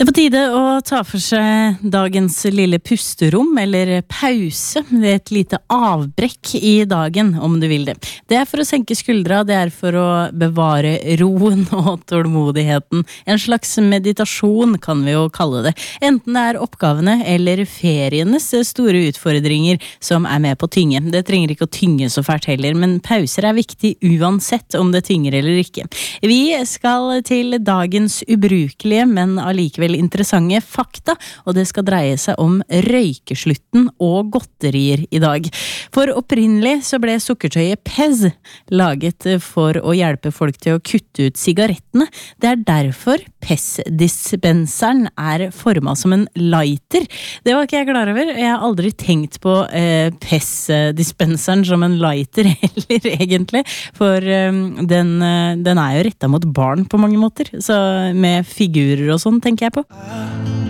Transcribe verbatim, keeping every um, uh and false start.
Det er på tide å ta for seg dagens lille pusterom, eller pause, det er et lite avbrekk i dagen, om du vil det. Det er for å senke skuldra, det er for å bevare roen og tålmodigheten. En slags meditasjon kan vi jo kalle det. Enten det er oppgavene eller ferienes store utfordringer som er med på å tynge. Det trenger ikke å tynge så fælt heller, men pauser er viktig uansett om det tynger eller ikke. Vi skal til dagens ubrukelige, men allikevel interessante fakta, og det skal dreie seg om røykeslutten og godterier i dag. For opprinnelig så ble sukkertøyet Pez laget for å hjelpe folk til å kutte ut sigarettene. Det er derfor Pez-dispenseren er formet som en lighter. Det var ikke jeg klar over. Jeg har aldri tenkt på eh, Pez-dispenseren som en lighter heller, egentlig. For eh, den, den er jo rettet mot barn på mange måter, så med figurer og sånn tenker jeg på.